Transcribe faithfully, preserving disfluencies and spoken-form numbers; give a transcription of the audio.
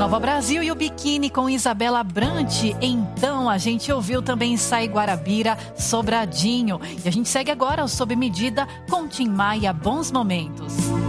Nova Brasil e o Biquíni com Isabela Brant. Então a gente ouviu também Sai Guarabira, Sobradinho. E a gente segue agora o Sob Medida com Tim Maia, Bons Momentos.